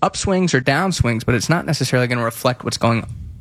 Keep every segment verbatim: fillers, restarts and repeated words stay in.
upswings or downswings, but it's not necessarily going to reflect what's going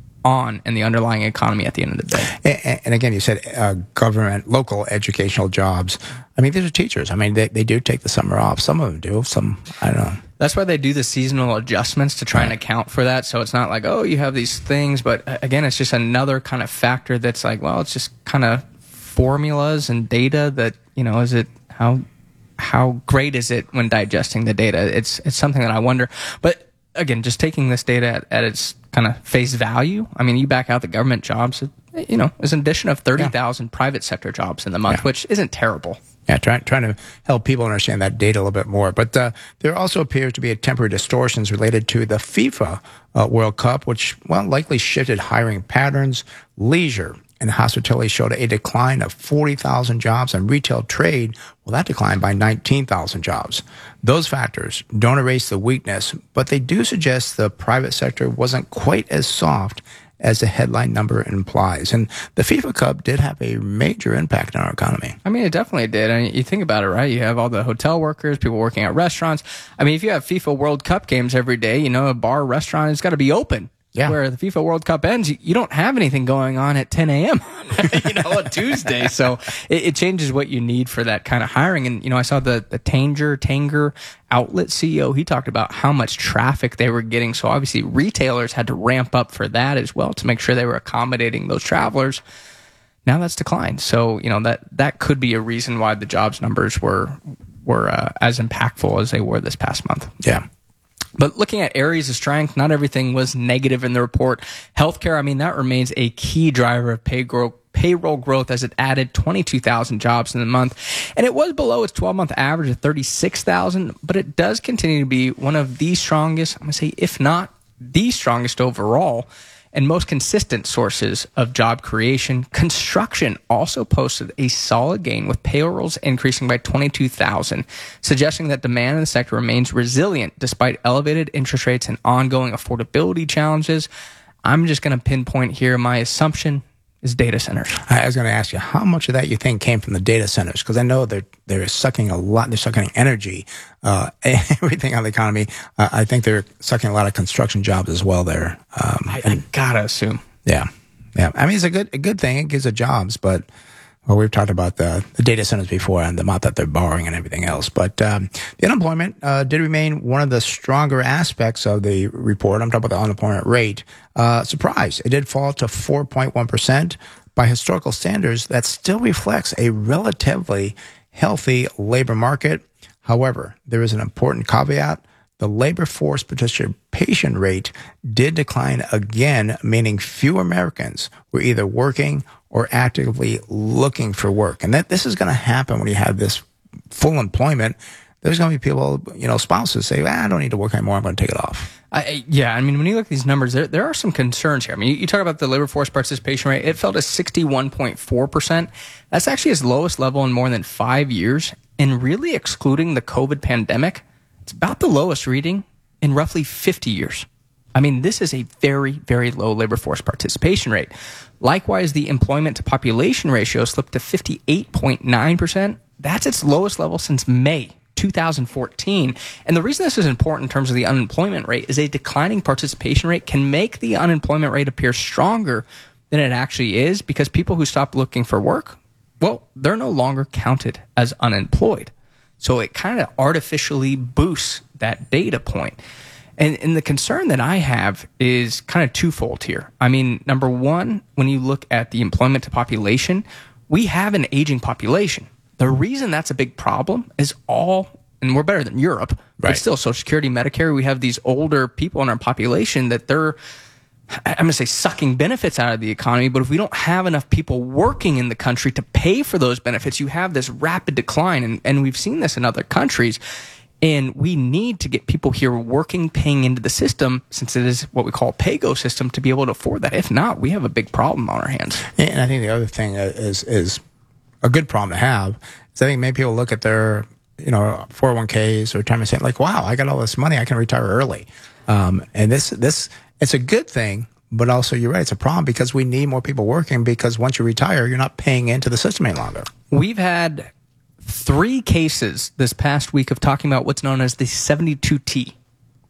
on in the underlying economy at the end of the day. And, and again, you said uh, government, local educational jobs. I mean, these are teachers. I mean, they, they do take the summer off. Some of them do. Some, I don't know. That's why they do the seasonal adjustments to try and account for that. So it's not like, oh, you have these things. But again, it's just another kind of factor that's like, well, it's just kind of formulas and data that, you know, is it how how great is it when digesting the data? It's it's something that I wonder. But again, just taking this data at, at its kind of face value, I mean, you back out the government jobs, it, you know, is an addition of thirty thousand yeah. private sector jobs in the month, yeah. which isn't terrible. Yeah, trying trying to help people understand that data a little bit more. But uh, there also appears to be a temporary distortions related to the FIFA uh, World Cup, which, well, likely shifted hiring patterns. Leisure and hospitality showed a decline of forty thousand jobs, and retail trade, well, that declined by nineteen thousand jobs. Those factors don't erase the weakness, but they do suggest the private sector wasn't quite as soft as the headline number implies. And the FIFA Cup did have a major impact on our economy. I mean, it definitely did. I mean, you think about it, right? You have all the hotel workers, people working at restaurants. I mean, if you have FIFA World Cup games every day, you know, a bar, restaurant has got to be open. Yeah. Where the FIFA World Cup ends, you, you don't have anything going on at ten a.m. you know, on Tuesday. So it, it changes what you need for that kind of hiring. And, you know, I saw the, the Tanger, Tanger outlet C E O. He talked about how much traffic they were getting. So obviously retailers had to ramp up for that as well to make sure they were accommodating those travelers. Now that's declined. So, you know, that, that could be a reason why the jobs numbers were, were uh, as impactful as they were this past month. Yeah. But looking at areas of strength, not everything was negative in the report. Healthcare, I mean, that remains a key driver of pay growth, payroll growth as it added twenty-two thousand jobs in the month. And it was below its twelve-month average of thirty-six thousand, but it does continue to be one of the strongest, I'm going to say, if not the strongest overall, and most consistent sources of job creation. Construction also posted a solid gain, with payrolls increasing by twenty-two thousand, suggesting that demand in the sector remains resilient despite elevated interest rates and ongoing affordability challenges. I'm just going to pinpoint here my assumption is data centers. I was going to ask you, how much of that you think came from the data centers? Because I know they're, they're sucking a lot, they're sucking energy, uh, everything out of the economy. Uh, I think they're sucking a lot of construction jobs as well there. Um, I, I gotta assume. Yeah. Yeah. I mean, it's a good, a good thing. It gives it jobs, but well, we've talked about the, the data centers before and the amount that they're borrowing and everything else. But um, the unemployment uh, did remain one of the stronger aspects of the report. I'm talking about the unemployment rate. Uh, surprise, it did fall to four point one percent. By historical standards, that still reflects a relatively healthy labor market. However, there is an important caveat. The labor force participation rate did decline again, meaning few Americans were either working or actively looking for work. And that this is going to happen when you have this full employment. There's going to be people, you know, spouses say, ah, I don't need to work anymore. I'm going to take it off. I, yeah, I mean, when you look at these numbers, there there are some concerns here. I mean, you, you talk about the labor force participation rate. It fell to sixty-one point four percent. That's actually its lowest level in more than five years. And really excluding the COVID pandemic, it's about the lowest reading in roughly fifty years. I mean, this is a very, very low labor force participation rate. Likewise, the employment to population ratio slipped to fifty-eight point nine percent. That's its lowest level since May two thousand fourteen. And the reason this is important in terms of the unemployment rate is a declining participation rate can make the unemployment rate appear stronger than it actually is, because people who stop looking for work, well, they're no longer counted as unemployed. So it kind of artificially boosts that data point. And, and the concern that I have is kind of twofold here. I mean, number one, when you look at the employment to population, we have an aging population. The reason that's a big problem is all, and we're better than Europe, right, but still Social Security, Medicare, we have these older people in our population that they're, I'm going to say, sucking benefits out of the economy. But if we don't have enough people working in the country to pay for those benefits, you have this rapid decline. And, and we've seen this in other countries. And we need to get people here working, paying into the system, since it is what we call a pay-go system, to be able to afford that. If not, we have a big problem on our hands. And I think the other thing is is a good problem to have is I think many people look at their, you know, four oh one k's or retirement saying like, wow, I got all this money, I can retire early. Um, and this this it's a good thing, but also you're right, it's a problem because we need more people working, because once you retire, you're not paying into the system any longer. We've had three cases this past week of talking about what's known as the seventy-two T.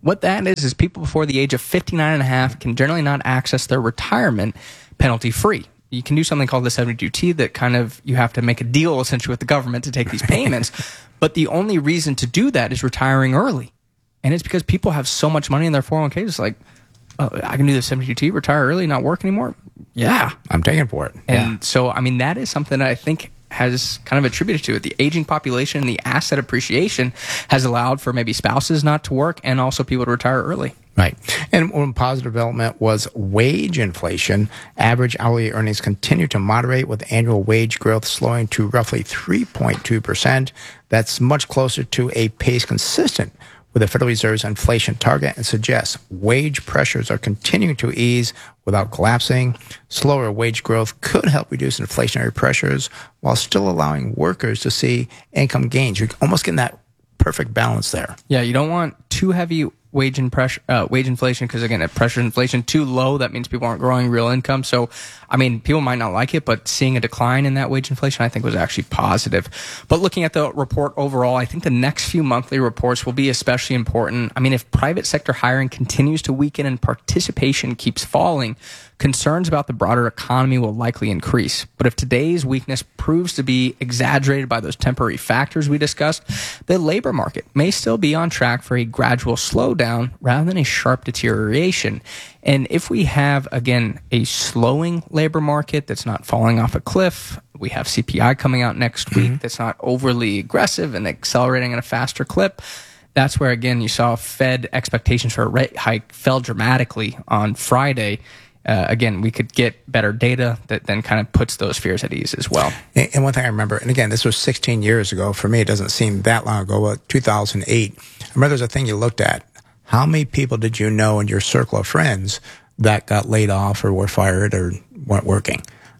what that is is people before the age of fifty-nine and a half can generally not access their retirement penalty free. You can do something called the seventy-two T that kind of, you have to make a deal essentially with the government to take these payments. But the only reason to do that is retiring early. And it's because people have so much money in their four oh one k. It's like, oh, I can do the seventy-two T, retire early, not work anymore. Yeah. I'm taking for it. And yeah. so, I mean, that is something that I think has kind of attributed to it. The aging population and the asset appreciation has allowed for maybe spouses not to work and also people to retire early. Right. And one positive development was wage inflation. Average hourly earnings continue to moderate, with annual wage growth slowing to roughly three point two percent. That's much closer to a pace consistent with the Federal Reserve's inflation target, and suggests wage pressures are continuing to ease without collapsing. Slower wage growth could help reduce inflationary pressures while still allowing workers to see income gains. You're almost getting that perfect balance there. Yeah, you don't want too heavy wage and pressure, uh, wage inflation, because again, at pressure inflation too low, that means people aren't growing real income. So, I mean, people might not like it, but seeing a decline in that wage inflation, I think, was actually positive. But looking at the report overall, I think the next few monthly reports will be especially important. I mean, if private sector hiring continues to weaken and participation keeps falling, concerns about the broader economy will likely increase. But if today's weakness proves to be exaggerated by those temporary factors we discussed, the labor market may still be on track for a gradual slowdown rather than a sharp deterioration. And if we have, again, a slowing labor market that's not falling off a cliff, we have C P I coming out next mm-hmm. week that's not overly aggressive and accelerating at a faster clip, that's where, again, you saw Fed expectations for a rate hike fell dramatically on Friday. Uh, again, we could get better data that then kind of puts those fears at ease as well. And one thing I remember, and again, this was sixteen years ago. For me, it doesn't seem that long ago, but two thousand eight. I remember there's a thing you looked at. How many people did you know in your circle of friends that got laid off or were fired or weren't working?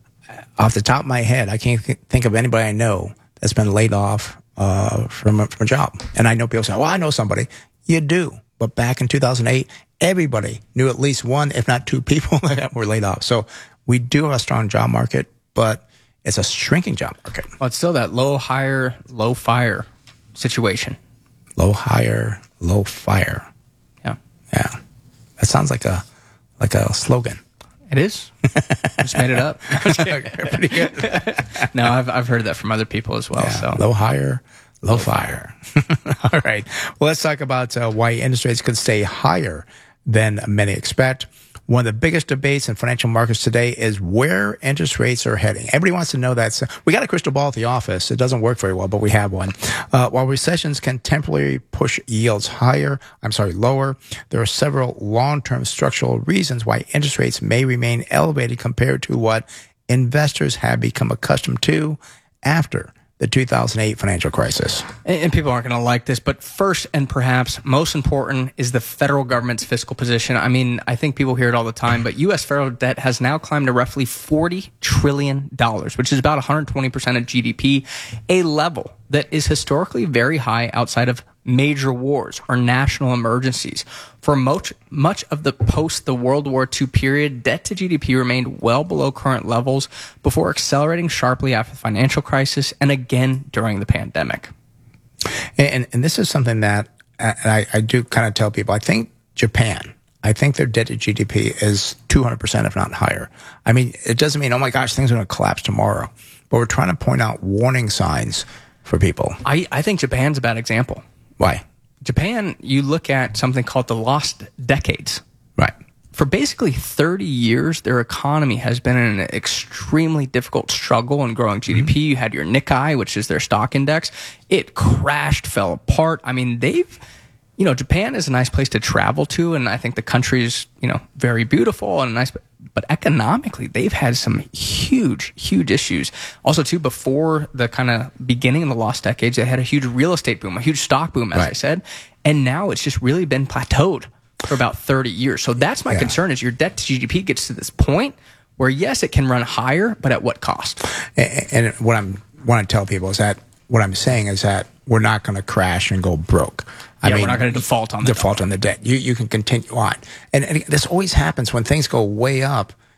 Off the top of my head, I can't think of anybody I know that's been laid off uh, from, a, from a job. And I know people say, well, I know somebody. You do. But back in two thousand eight, everybody knew at least one, if not two people that were laid off. So we do have a strong job market, but it's a shrinking job market. Well, it's still that low hire, low fire situation. Low hire, low fire. Yeah. Yeah. That sounds like a like a slogan. It is. I just made it up. Pretty good. No, I've I've heard that from other people as well. Yeah. So low hire, low fire. All right. Well, let's talk about uh, why interest rates could stay higher than many expect. One of the biggest debates in financial markets today is where interest rates are heading. Everybody wants to know that. So we got a crystal ball at the office. It doesn't work very well, but we have one. Uh, while recessions can temporarily push yields higher, I'm sorry, lower, there are several long-term structural reasons why interest rates may remain elevated compared to what investors have become accustomed to after the two thousand eight financial crisis. And, and people aren't going to like this, but first and perhaps most important is the federal government's fiscal position. I mean, I think people hear it all the time, but U S federal debt has now climbed to roughly forty trillion dollars, which is about one hundred twenty percent of G D P, a level that is historically very high outside of major wars or national emergencies. For much, much of the post the World War Two period, debt to G D P remained well below current levels before accelerating sharply after the financial crisis and again during the pandemic. And, and, and this is something that and I, I do kind of tell people. I think Japan, I think their debt to G D P is two hundred percent, if not higher. I mean, it doesn't mean, oh my gosh, things are going to collapse tomorrow. But we're trying to point out warning signs for people. I, I think Japan's a bad example. Why? Japan, you look at something called the lost decades. Right. For basically thirty years, their economy has been in an extremely difficult struggle in growing G D P. Mm-hmm. You had your Nikkei, which is their stock index. It crashed, fell apart. I mean, they've, you know, Japan is a nice place to travel to, and I think the country's, you know, very beautiful and nice. But economically, they've had some huge, huge issues. Also, too, before the kind of beginning of the lost decades, they had a huge real estate boom, a huge stock boom, as right. I said. And now it's just really been plateaued for about thirty years. So that's my yeah. concern is your debt to G D P gets to this point where, yes, it can run higher, but at what cost? And, and what I'm want to tell people is that what I'm saying is that we're not going to crash and go broke. I yeah, mean, we're not going to default on the default debt. on the debt. You you can continue on, and, and this always happens when things go way up.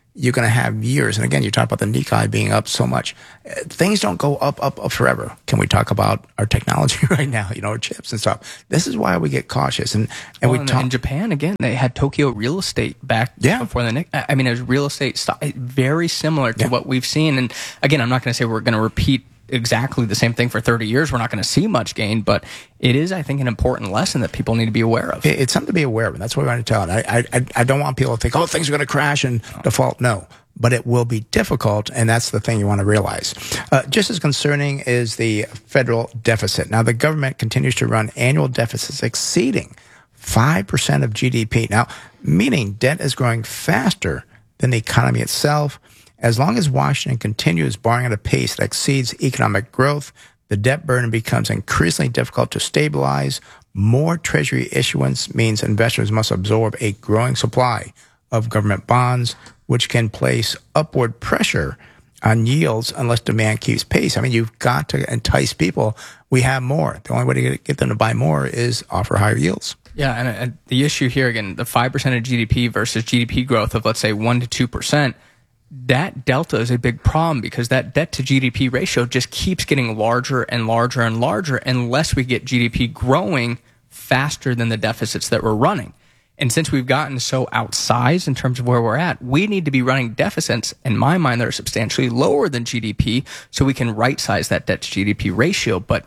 you're going to have years. And again, you talk about the Nikkei being up so much. Uh, Things don't go up, up, up forever. Can we talk about our technology right now, you know, our chips and stuff? This is why we get cautious. And, and well, we and talk. in Japan, again, they had Tokyo real estate back Yeah. before the Nikkei. I mean, it was real estate stock, very similar to Yeah. what we've seen. And again, I'm not going to say we're going to repeat exactly the same thing for thirty years. We're not going to see much gain, but it is, I think, an important lesson that people need to be aware of. It- It's something to be aware of, and that's what we want to tell. And I, I, I don't want people to think, oh, things are going to crash and default. No, but it will be difficult, and that's the thing you want to realize. Uh, just as concerning is the federal deficit. Now, the government continues to run annual deficits exceeding five percent of G D P. Now, meaning debt is growing faster than the economy itself. As long as Washington continues borrowing at a pace that exceeds economic growth, the debt burden becomes increasingly difficult to stabilize. More Treasury issuance means investors must absorb a growing supply of government bonds, which can place upward pressure on yields unless demand keeps pace. I mean, you've got to entice people. We have more. The only way to get them to buy more is offer higher yields. Yeah, and, and the issue here, again, the five percent of G D P versus G D P growth of, let's say, one to two percent, that delta is a big problem because that debt to G D P ratio just keeps getting larger and larger and larger unless we get G D P growing faster than the deficits that we're running. And since we've gotten so outsized in terms of where we're at, we need to be running deficits, in my mind, that are substantially lower than G D P so we can right-size that debt to G D P ratio. But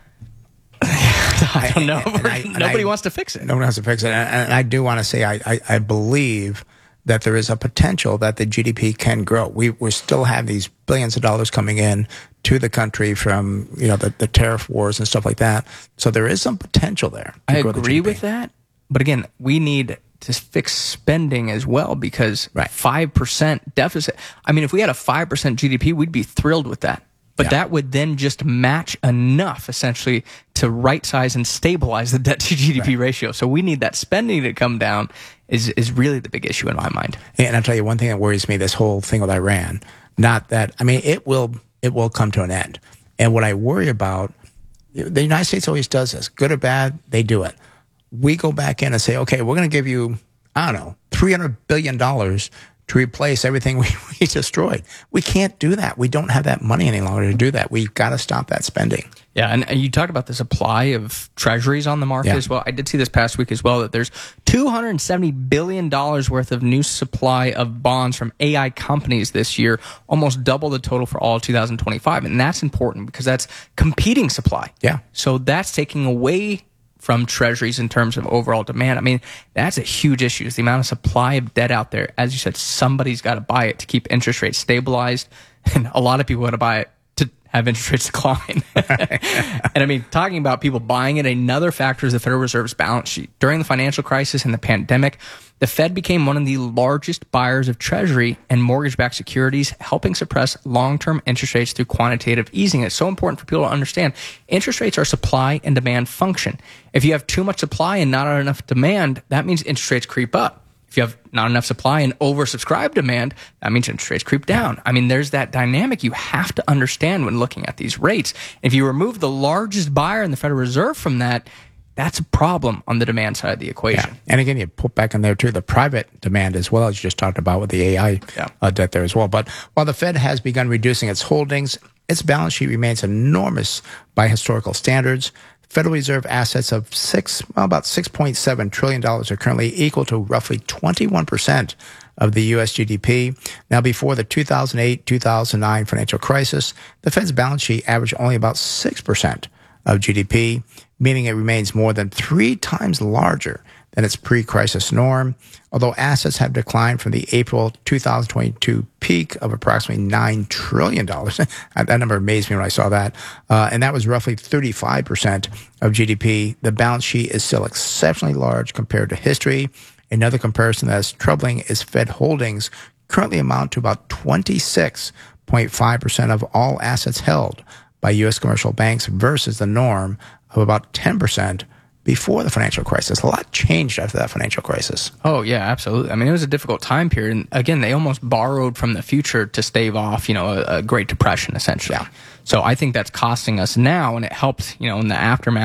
I don't know. And I- and Nobody I- wants to fix it. No one has to fix it. And, and I do want to say I, I, I believe that there is a potential that the G D P can grow. We we still have these billions of dollars coming in to the country from, you know, the, the tariff wars and stuff like that. So there is some potential there. to I grow the agree G D P. with that. But again, we need to fix spending as well because Right. five percent deficit. I mean, if we had a five percent G D P, we'd be thrilled with that. But Yeah. that would then just match enough, essentially, to right size and stabilize the debt to G D P ratio. So we need that spending to come down is, is really the big issue in my mind. And I'll tell you one thing that worries me, this whole thing with Iran, not that, I mean, it will, it will come to an end. And what I worry about, the United States always does this, good or bad, they do it. We go back in and say, okay, we're going to give you, I don't know, three hundred billion dollars to replace everything we, we destroyed. We can't do that. We don't have that money any longer to do that. We've got to stop that spending. Yeah, and you talked about the supply of treasuries on the market Yeah. as well. I did see this past week as well that there's two hundred seventy billion dollars worth of new supply of bonds from A I companies this year, almost double the total for all of two thousand twenty-five. And that's important because that's competing supply. Yeah. So that's taking away from treasuries in terms of overall demand. I mean, that's a huge issue. Is the amount of supply of debt out there. As you said, somebody's got to buy it to keep interest rates stabilized. And a lot of people got to buy it to have interest rates decline. And I mean, talking about people buying it, another factor is the Federal Reserve's balance sheet. During the financial crisis and the pandemic, the Fed became one of the largest buyers of Treasury and mortgage-backed securities, helping suppress long-term interest rates through quantitative easing. It's so important for people to understand. Interest rates are supply and demand function. If you have too much supply and not enough demand, that means interest rates creep up. If you have not enough supply and oversubscribed demand, that means interest rates creep down. I mean, there's that dynamic you have to understand when looking at these rates. If you remove the largest buyer in the Federal Reserve from that, that's a problem on the demand side of the equation. Yeah. And again, you put back in there too the private demand as well, as you just talked about with the A I Yeah. uh, debt there as well. But while the Fed has begun reducing its holdings, its balance sheet remains enormous by historical standards. Federal Reserve assets of six, well, about six point seven trillion dollars are currently equal to roughly twenty-one percent of the U S G D P. Now, before the two thousand eight two thousand nine financial crisis, the Fed's balance sheet averaged only about six percent of G D P, meaning it remains more than three times larger than its pre-crisis norm, although assets have declined from the April two thousand twenty-two peak of approximately nine trillion dollars. That number amazed me when I saw that. Uh, and that was roughly thirty-five percent of G D P. The balance sheet is still exceptionally large compared to history. Another comparison that is troubling is Fed holdings currently amount to about twenty-six point five percent of all assets held by U S commercial banks versus the norm of about ten percent before the financial crisis. A lot changed after that financial crisis. Oh, yeah, absolutely. I mean, it was a difficult time period. And again, they almost borrowed from the future to stave off, you know, a, a Great Depression, essentially. Yeah. So I think that's costing us now, and it helped, you know, in the aftermath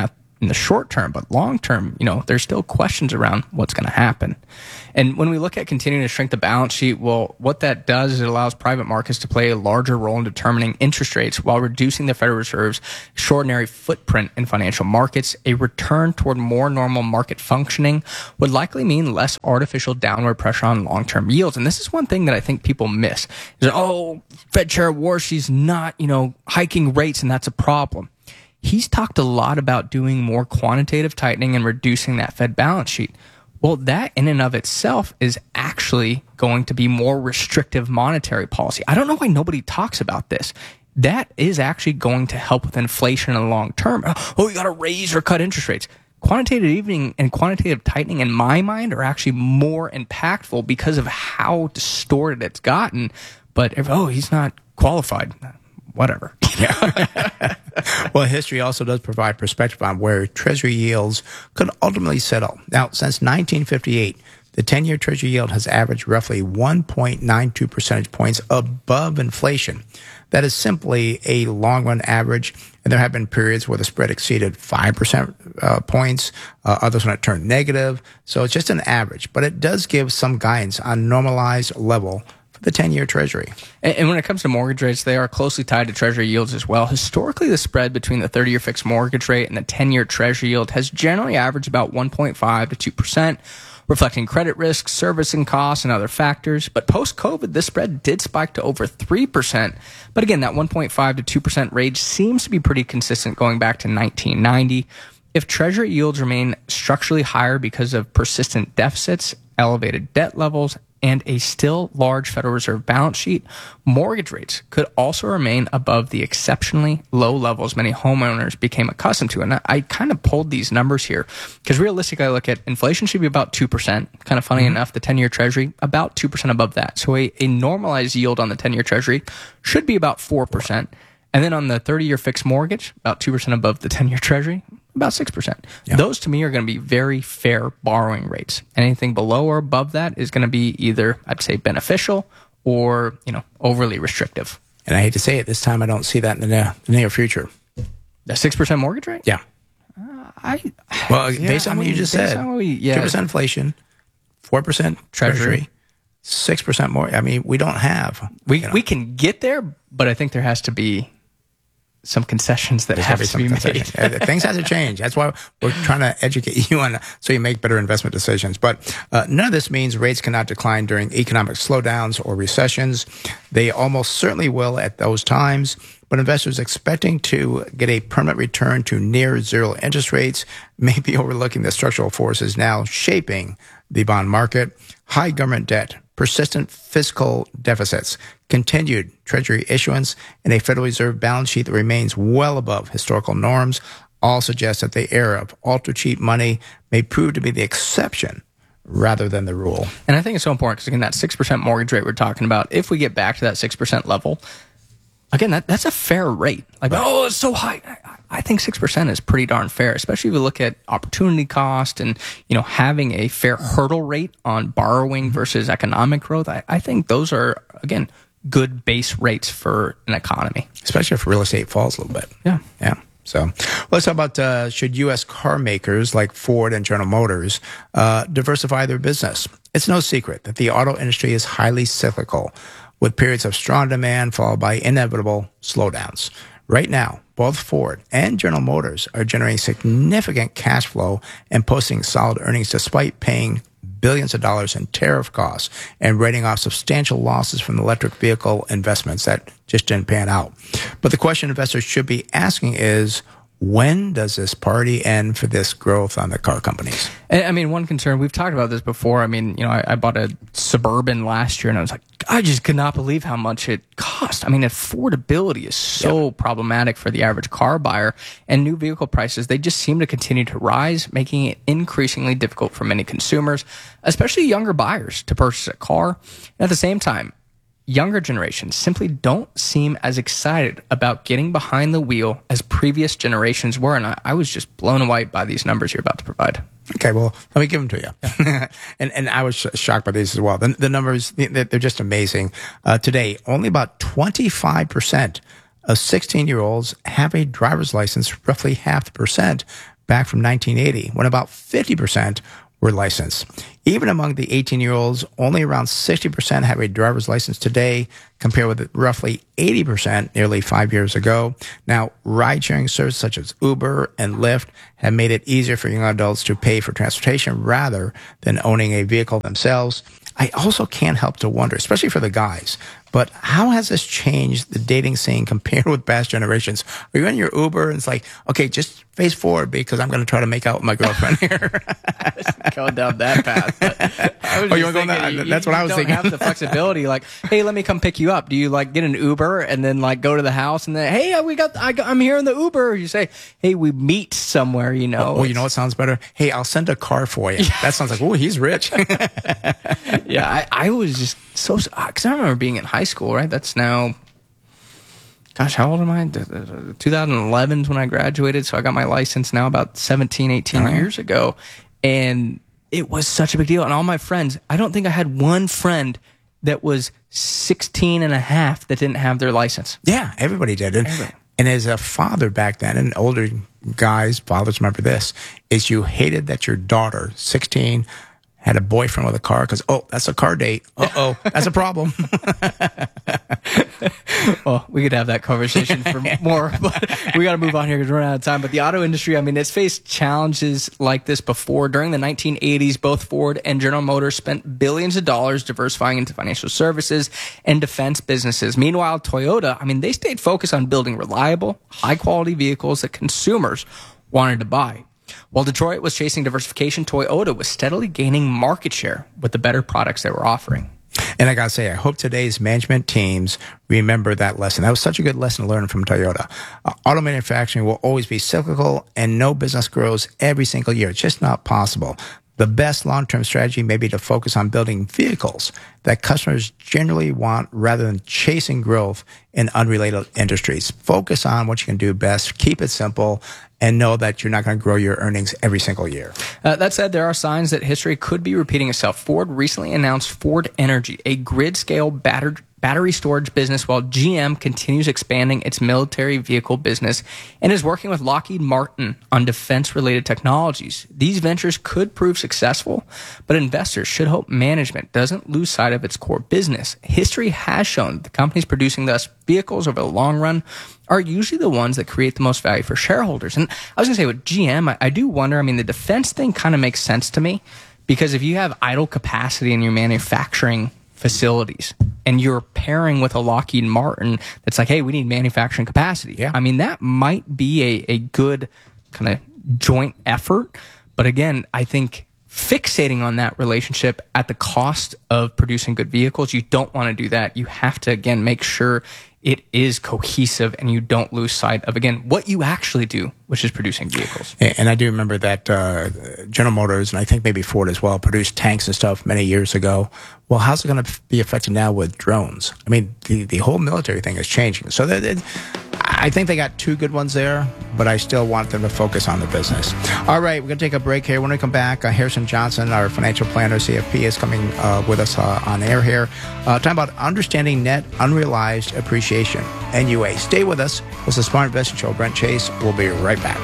in the short term, but long term, you know, there's still questions around what's going to happen. And when we look at continuing to shrink the balance sheet, well, what that does is it allows private markets to play a larger role in determining interest rates while reducing the Federal Reserve's extraordinary footprint in financial markets. A return toward more normal market functioning would likely mean less artificial downward pressure on long-term yields. And this is one thing that I think people miss. Is that, oh, Fed Chair Warshie's not, you know, hiking rates, and that's a problem. He's talked a lot about doing more quantitative tightening and reducing that Fed balance sheet. Well, that in and of itself is actually going to be more restrictive monetary policy. I don't know why nobody talks about this. That is actually going to help with inflation in the long term. Oh, you got to raise or cut interest rates. Quantitative easing and quantitative tightening, in my mind, are actually more impactful because of how distorted it's gotten. But, if, oh, he's not qualified. Whatever. Yeah. Well, history also does provide perspective on where Treasury yields could ultimately settle. Now, since nineteen fifty-eight, the ten-year Treasury yield has averaged roughly one point nine two percentage points above inflation. That is simply a long-run average, and there have been periods where the spread exceeded five percent uh, points, uh, others when it turned negative. So it's just an average, but it does give some guidance on normalized level the ten-year Treasury. And, and when it comes to mortgage rates, they are closely tied to Treasury yields as well. Historically, the spread between the thirty-year fixed mortgage rate and the ten-year Treasury yield has generally averaged about one point five to two percent, reflecting credit risk, servicing costs, and other factors. But post-COVID, this spread did spike to over three percent. But again, that one point five to two percent range seems to be pretty consistent going back to nineteen ninety. If Treasury yields remain structurally higher because of persistent deficits, elevated debt levels, and a still large Federal Reserve balance sheet, mortgage rates could also remain above the exceptionally low levels many homeowners became accustomed to. And I kind of pulled these numbers here because realistically, I look at inflation should be about two percent. Kind of funny mm-hmm. enough, the ten-year Treasury, about two percent above that. So a, a normalized yield on the ten-year Treasury should be about four percent. And then on the thirty-year fixed mortgage, about two percent above the ten-year Treasury, about six percent. Yeah. Those, to me, are going to be very fair borrowing rates. Anything below or above that is going to be either, I'd say, beneficial or, you know, overly restrictive. And I hate to say it, this time I don't see that in the near, the near future. The six percent mortgage rate? Yeah. Uh, I Well, yeah, based on I what mean, you just based said, on what we, yeah. two percent inflation, four percent Treasury, Treasury, six percent more. I mean, we don't have. We, you know. we can get there, but I think there has to be some concessions that have to be made. Things have to change. That's why we're trying to educate you on so you make better investment decisions. But uh, none of this means rates cannot decline during economic slowdowns or recessions. They almost certainly will at those times. But investors expecting to get a permanent return to near zero interest rates may be overlooking the structural forces now shaping the bond market. High government debt, persistent fiscal deficits, continued Treasury issuance, and a Federal Reserve balance sheet that remains well above historical norms all suggest that the era of ultra-cheap money may prove to be the exception rather than the rule. And I think it's so important because, again, that six percent mortgage rate we're talking about, if we get back to that six percent level, again, that, that's a fair rate. Like, right. oh, it's so high. I, I think six percent is pretty darn fair, especially if you look at opportunity cost and, you know, having a fair hurdle rate on borrowing versus economic growth. I, I think those are, again, good base rates for an economy. Especially if real estate falls a little bit. Yeah. Yeah. So let's talk about uh, should U S car makers like Ford and General Motors uh, diversify their business. It's no secret that the auto industry is highly cyclical, with periods of strong demand followed by inevitable slowdowns. Right now, both Ford and General Motors are generating significant cash flow and posting solid earnings despite paying billions of dollars in tariff costs and writing off substantial losses from electric vehicle investments that just didn't pan out. But the question investors should be asking is, when does this party end for this growth on the car companies? I mean, one concern, we've talked about this before. I mean, you know, I, I bought a Suburban last year and I was like, I just could not believe how much it cost. I mean, affordability is so yep. problematic for the average car buyer, and new vehicle prices, they just seem to continue to rise, making it increasingly difficult for many consumers, especially younger buyers, to purchase a car. And at the same time, younger generations simply don't seem as excited about getting behind the wheel as previous generations were. And I, I was just blown away by these numbers you're about to provide. Okay, well, let me give them to you. Yeah. and and I was sh- shocked by these as well. The, the numbers, they're just amazing. Uh, today, only about twenty-five percent of sixteen-year-olds have a driver's license, roughly half the percent, back from nineteen eighty, when about fifty percent were licensed. Even among the eighteen-year-olds, only around sixty percent have a driver's license today, compared with roughly eighty percent nearly five years ago. Now, ride-sharing services such as Uber and Lyft have made it easier for young adults to pay for transportation rather than owning a vehicle themselves. I also can't help to wonder, especially for the guys, but how has this changed the dating scene compared with past generations? Are you in your Uber and it's like, okay, just face forward because I'm going to try to make out with my girlfriend here? Going down that path. I was oh, just you want to go thinking, that? you, That's you what I was don't thinking. have the flexibility. Like, hey, let me come pick you up. Do you like get an Uber and then like go to the house and then, hey, we got, I got I'm here in the Uber. You say, hey, we meet somewhere. You know. Oh, oh you know what sounds better? Hey, I'll send a car for you. That sounds like, oh, he's rich. Yeah, I, I was just so because I remember being in high school. Right, that's now. Gosh, how old am I? twenty eleven is when I graduated, so I got my license now about seventeen, eighteen right. years ago. And it was such a big deal. And all my friends, I don't think I had one friend that was sixteen and a half that didn't have their license. Yeah, everybody did. And, Everybody. and as a father back then, and older guys, fathers remember this, is you hated that your daughter, sixteen, had a boyfriend with a car because, oh, that's a car date. Uh-oh, that's a problem. Well, we could have that conversation for more, but we got to move on here because we're running out of time. But the auto industry, I mean, it's faced challenges like this before. During the nineteen eighties, both Ford and General Motors spent billions of dollars diversifying into financial services and defense businesses. Meanwhile, Toyota, I mean, they stayed focused on building reliable, high-quality vehicles that consumers wanted to buy. While Detroit was chasing diversification, Toyota was steadily gaining market share with the better products they were offering. And I got to say, I hope today's management teams remember that lesson. That was such a good lesson to learn from Toyota. Uh, auto manufacturing will always be cyclical, and no business grows every single year. It's just not possible. The best long-term strategy may be to focus on building vehicles that customers generally want rather than chasing growth in unrelated industries. Focus on what you can do best, keep it simple, and know that you're not going to grow your earnings every single year. Uh, that said, there are signs that history could be repeating itself. Ford recently announced Ford Energy, a grid-scale battery battery storage business, while G M continues expanding its military vehicle business and is working with Lockheed Martin on defense-related technologies. These ventures could prove successful, but investors should hope management doesn't lose sight of its core business. History has shown that the companies producing thus vehicles over the long run are usually the ones that create the most value for shareholders. And I was going to say with G M, I, I do wonder, I mean, the defense thing kind of makes sense to me because if you have idle capacity in your manufacturing facilities and you're pairing with a Lockheed Martin that's like, hey, we need manufacturing capacity. Yeah. I mean, that might be a, a good kind of joint effort. But again, I think fixating on that relationship at the cost of producing good vehicles, you don't want to do that. You have to, again, make sure it is cohesive and you don't lose sight of, again, what you actually do, which is producing vehicles. And I do remember that uh, General Motors, and I think maybe Ford as well, produced tanks and stuff many years ago. Well, how's it going to be affected now with drones? I mean, the, the whole military thing is changing. So that it, I think they got two good ones there, but I still want them to focus on the business. All right, we're going to take a break here. When we come back, uh, Harrison Johnson, our financial planner, C F P, is coming uh, with us uh, on air here, uh, talking about understanding net unrealized appreciation, N U A. Stay with us. This is Smart Investing Show. Brent Chase. We'll be right back.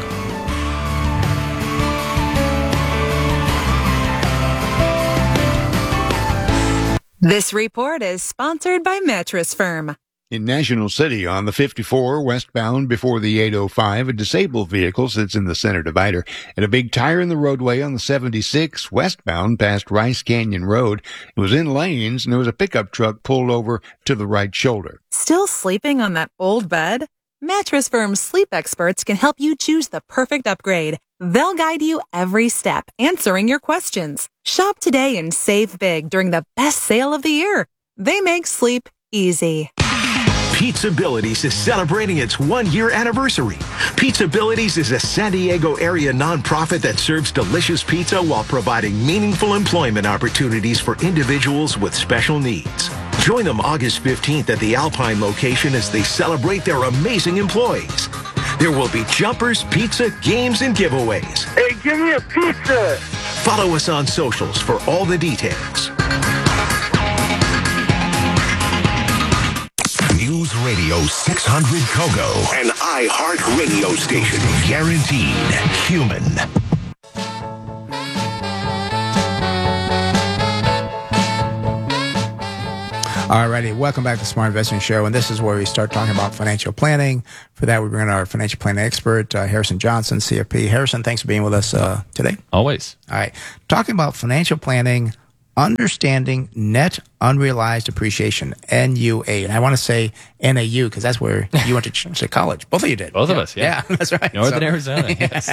This report is sponsored by Mattress Firm. In National City on the fifty-four westbound before the eight oh five, a disabled vehicle sits in the center divider and a big tire in the roadway on the seventy-six westbound past Rice Canyon Road. It was in lanes and there was a pickup truck pulled over to the right shoulder. Still sleeping on that old bed? Mattress Firm's sleep experts can help you choose the perfect upgrade. They'll guide you every step, answering your questions. Shop today and save big during the best sale of the year. They make sleep easy. Pizzabilities is celebrating its one-year anniversary. Pizzabilities is a San Diego area nonprofit that serves delicious pizza while providing meaningful employment opportunities for individuals with special needs. Join them August fifteenth at the Alpine location as they celebrate their amazing employees. There will be jumpers, pizza, games, and giveaways. Hey, give me a pizza! Follow us on socials for all the details. News Radio six hundred Kogo, an iHeart radio station. Guaranteed human. Alrighty, welcome back to Smart Investing Show, and this is where we start talking about financial planning. For that, we bring in our financial planning expert, uh, Harrison Johnson, C F P. Harrison, thanks for being with us uh, today. Always. All right, talking about financial planning, understanding net unrealized appreciation, N U A. And I want to say N A U because that's where you went to, ch- to college. Both of you did. Both yeah. of us, yeah. Yeah, that's right. Northern So- Arizona, yes.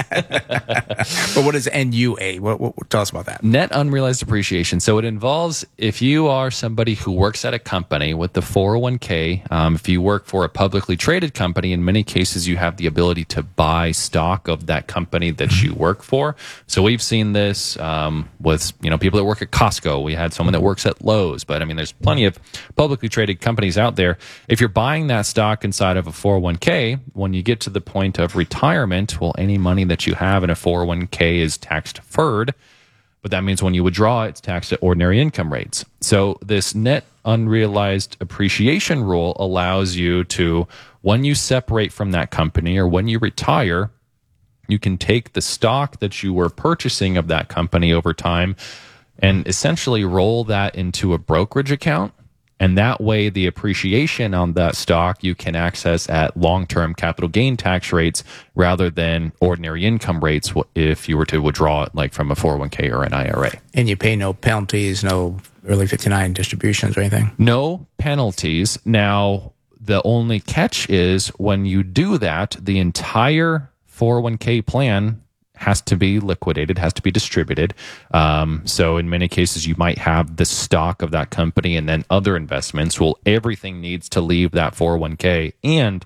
But what is N U A? What, what, what- tell us about that. Net unrealized appreciation. So it involves if you are somebody who works at a company with the four oh one k, um, if you work for a publicly traded company, in many cases you have the ability to buy stock of that company that you work for. So we've seen this um, with you know people that work at Costco. We had someone that works at Lowe's, but I mean there's plenty of publicly traded companies out there. If you're buying that stock inside of a four oh one k, when you get to the point of retirement, well, any money that you have in a four oh one k is tax deferred. But that means when you withdraw, it's taxed at ordinary income rates. So this net unrealized appreciation rule allows you to, when you separate from that company or when you retire, you can take the stock that you were purchasing of that company over time and essentially roll that into a brokerage account. And that way, the appreciation on that stock you can access at long-term capital gain tax rates rather than ordinary income rates if you were to withdraw it like from a four oh one k or an I R A. And you pay no penalties, no early fifty-nine distributions or anything? No penalties. Now, the only catch is when you do that, the entire four oh one k plan has to be liquidated, has to be distributed. Um, so in many cases, you might have the stock of that company and then other investments. Well, everything needs to leave that four oh one k. And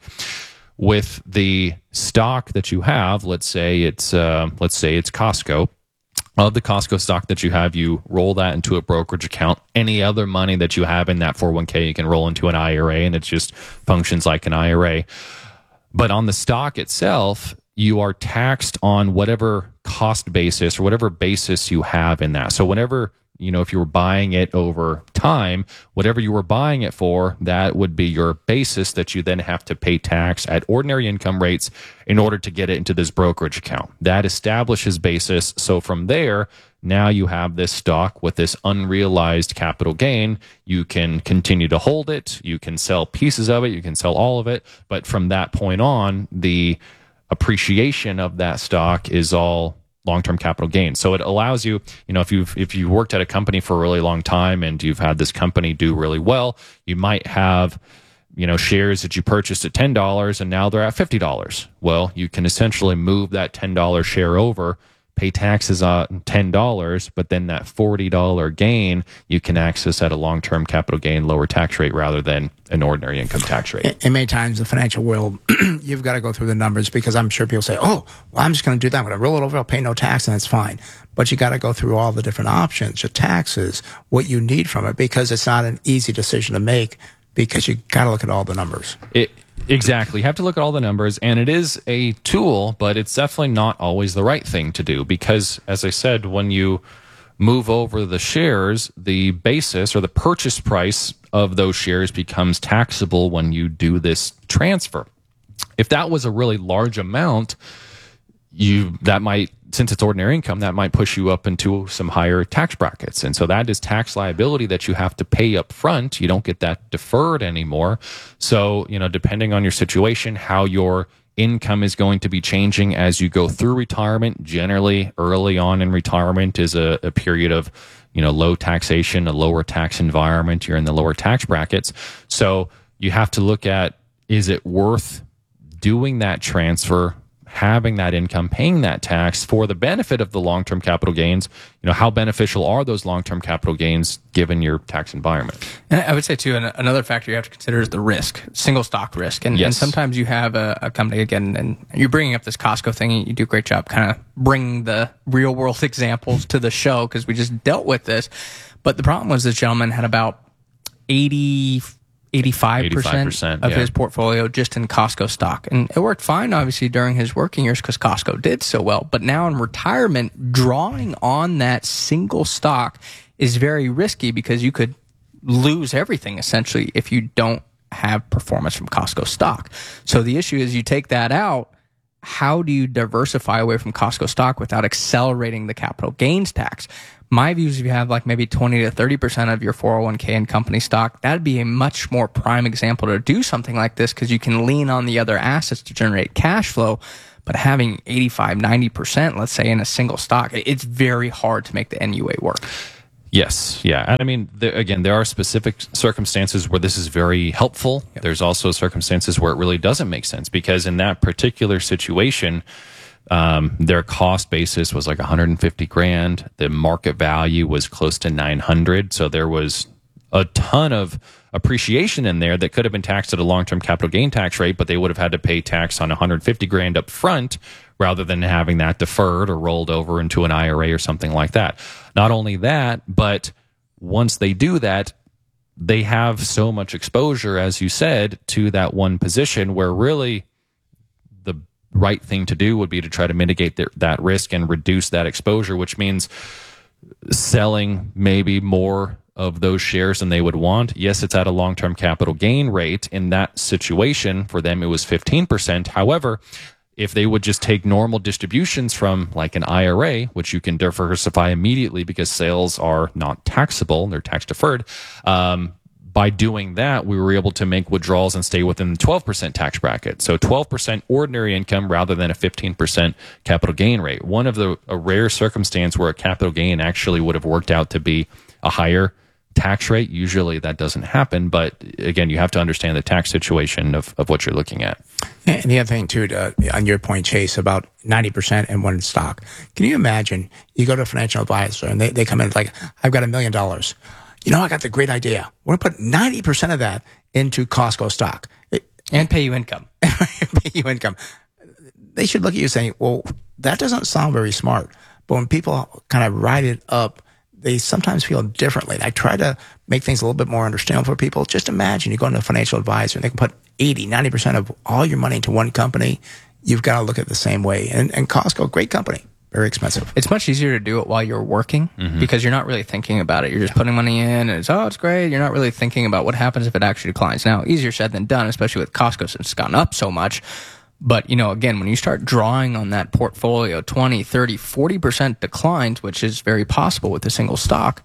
with the stock that you have, let's say it's uh, let's say it's Costco. Of the Costco stock that you have, you roll that into a brokerage account. Any other money that you have in that four oh one k, you can roll into an I R A, and it just functions like an I R A. But on the stock itself, you are taxed on whatever cost basis or whatever basis you have in that. So whenever, you know, if you were buying it over time, whatever you were buying it for, that would be your basis that you then have to pay tax at ordinary income rates in order to get it into this brokerage account. That establishes basis. So from there, now you have this stock with this unrealized capital gain. You can continue to hold it. You can sell pieces of it. You can sell all of it. But from that point on, the appreciation of that stock is all long-term capital gains. So it allows you, you know, if you've if you worked at a company for a really long time and you've had this company do really well, you might have, you know, shares that you purchased at ten dollars and now they're at fifty dollars. Well, you can essentially move that ten dollars share over, pay taxes on ten dollars, but then that forty dollars gain you can access at a long-term capital gain lower tax rate rather than an ordinary income tax rate. And many times in the financial world, you've got to go through the numbers because I'm sure people say, oh, well, I'm just going to do that. I'm going to roll it over. I'll pay no tax and it's fine. But you got to go through all the different options, your taxes, what you need from it, because it's not an easy decision to make because you got to look at all the numbers. It, exactly. You have to look at all the numbers, and it is a tool, but it's definitely not always the right thing to do because, as I said, when you move over the shares, the basis or the purchase price of those shares becomes taxable when you do this transfer. If that was a really large amount, you that might, since it's ordinary income, that might push you up into some higher tax brackets. And so that is tax liability that you have to pay up front. You don't get that deferred anymore. So, you know, depending on your situation, how your income is going to be changing as you go through retirement. Generally, early on in retirement is a, a period of, you know, low taxation, a lower tax environment. You're in the lower tax brackets. So you have to look at, is it worth doing that transfer, having that income, paying that tax for the benefit of the long-term capital gains? You know, how beneficial are those long-term capital gains given your tax environment? And I would say, too, an- another factor you have to consider is the risk, single stock risk. And, Yes. and sometimes you have a, a company, again, and you're bringing up this Costco thing, and you do a great job kind of bringing the real-world examples to the show because we just dealt with this. But the problem was this gentleman had about eighty eighty-five percent, eighty-five percent of yeah. his portfolio just in Costco stock. And it worked fine, obviously, during his working years because Costco did so well. But now in retirement, drawing on that single stock is very risky because you could lose everything, essentially, if you don't have performance from Costco stock. So the issue is you take that out. How do you diversify away from Costco stock without accelerating the capital gains tax? My view is if you have like maybe twenty to thirty percent of your four oh one k in company stock, that'd be a much more prime example to do something like this because you can lean on the other assets to generate cash flow. But having eighty-five, ninety percent, let's say, in a single stock, it's very hard to make the N U A work. Yes, yeah. And I mean, there, again, there are specific circumstances where this is very helpful. Yep. There's also circumstances where it really doesn't make sense because in that particular situation, um, their cost basis was like one hundred fifty grand. The market value was close to nine hundred. So there was a ton of appreciation in there that could have been taxed at a long-term capital gain tax rate, but they would have had to pay tax on one hundred fifty grand up front rather than having that deferred or rolled over into an I R A or something like that. Not only that, but once they do that, they have so much exposure, as you said, to that one position where really the right thing to do would be to try to mitigate the, that risk and reduce that exposure, which means selling maybe more of those shares than they would want. Yes, it's at a long-term capital gain rate. In that situation, for them, it was fifteen percent. However, if they would just take normal distributions from like an I R A, which you can diversify immediately because sales are not taxable, they're tax deferred. Um, by doing that, we were able to make withdrawals and stay within the twelve percent tax bracket. So twelve percent ordinary income rather than a fifteen percent capital gain rate. One of the a rare circumstance where a capital gain actually would have worked out to be a higher tax rate. Usually that doesn't happen, but again, you have to understand the tax situation of, of what you're looking at. And the other thing too, to, on your point, Chase, about ninety percent in one stock. Can you imagine you go to a financial advisor and they, they come in like, I've got a million dollars. You know, I got the great idea. We're going to put ninety percent of that into Costco stock. It, and pay you income. Pay you income. They should look at you saying, well, that doesn't sound very smart. But when people kind of write it up, they sometimes feel differently. I try to make things a little bit more understandable for people. Just imagine you go to a financial advisor and they can put eighty, ninety percent of all your money into one company. You've got to look at it the same way. And, and Costco, great company, very expensive. It's much easier to do it while you're working mm-hmm. because you're not really thinking about it. You're just putting money in and it's, oh, it's great. You're not really thinking about what happens if it actually declines. Now, easier said than done, especially with Costco since it's gone up so much. But, you know, again, when you start drawing on that portfolio, twenty, thirty, forty percent declines, which is very possible with a single stock,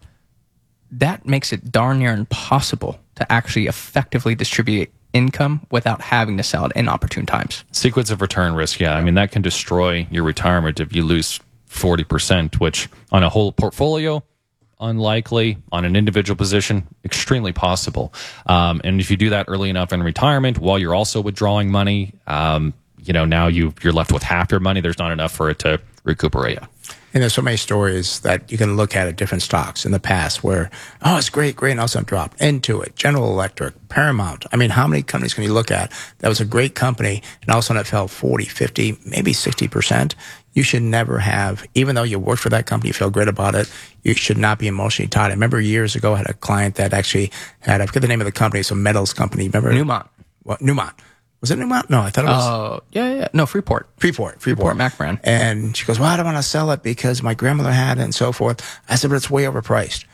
that makes it darn near impossible to actually effectively distribute income without having to sell at inopportune times. Sequence of return risk, yeah. I mean, that can destroy your retirement if you lose forty percent, which on a whole portfolio, unlikely. On an individual position, extremely possible. Um, and if you do that early enough in retirement, while you're also withdrawing money, um, you know, now you, you're left with half your money. There's not enough for it to recuperate. And there's so many stories that you can look at at different stocks in the past where, oh, it's great, great, and all of a sudden dropped. Intuit, General Electric, Paramount. I mean, how many companies can you look at that was a great company and all of a sudden it fell forty, fifty, maybe sixty percent? You should never have, even though you work for that company, you feel great about it, you should not be emotionally tied. I remember years ago I had a client that actually had, I forget the name of the company, it's a metals company. Remember? Newmont. What? Newmont. Was it Newmont? No, I thought it was. Oh, uh, yeah, yeah. No, Freeport. Freeport. Freeport, Mac brand. And she goes, well, I don't want to sell it because my grandmother had it and so forth. I said, but it's way overpriced.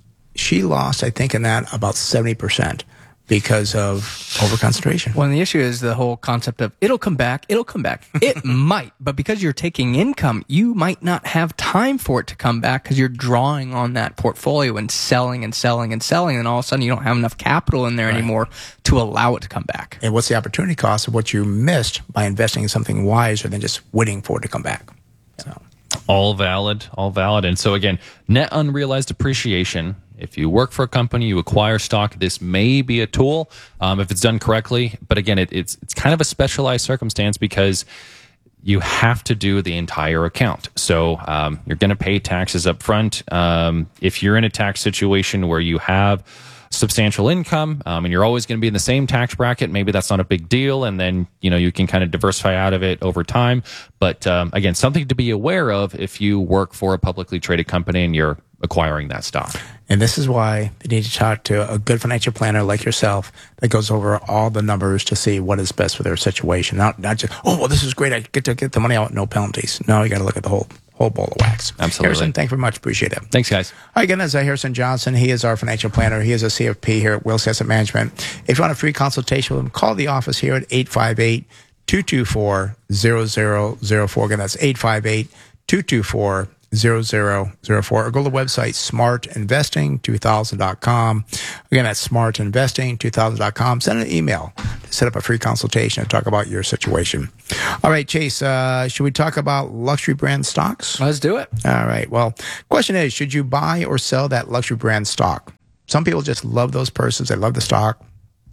She lost, I think, in that about seventy percent because of overconcentration. Well, and the issue is the whole concept of it'll come back, it'll come back. It might, but because you're taking income, you might not have time for it to come back because you're drawing on that portfolio and selling and selling and selling, and all of a sudden you don't have enough capital in there right. anymore to allow it to come back. And what's the opportunity cost of what you missed by investing in something wiser than just waiting for it to come back? So. All valid, all valid. And so again, net unrealized appreciation. If you work for a company, you acquire stock, this may be a tool um, if it's done correctly. But again, it, it's it's kind of a specialized circumstance because you have to do the entire account. So um, you're going to pay taxes up front. Um, if you're in a tax situation where you have substantial income um, and you're always going to be in the same tax bracket, maybe that's not a big deal, and then you know you can kind of diversify out of it over time. But um, again, something to be aware of if you work for a publicly traded company and you're acquiring that stock. And this is why they need to talk to a good financial planner like yourself that goes over all the numbers to see what is best for their situation. Not not just, oh, well, this is great, I get to get the money out, no penalties. No, you got to look at the whole whole bowl of wax. Absolutely. Harrison, thank you very much. Appreciate it. Thanks, guys. All right, again, that's uh, Harrison Johnson. He is our financial planner. He is a C F P here at Wills Asset Management. If you want a free consultation with him, call the office here at eight five eight, two two four, zero zero zero four. Again, that's eight five eight, two two four, zero zero zero four. Or go to the website smart investing two thousand dot com. Again, that's smart investing two thousand dot com. Send an email to set up a free consultation and talk about your situation. All right, Chase, uh, should we talk about luxury brand stocks? Let's do it. All right. Well, question is, should you buy or sell that luxury brand stock? Some people just love those persons. They love the stock.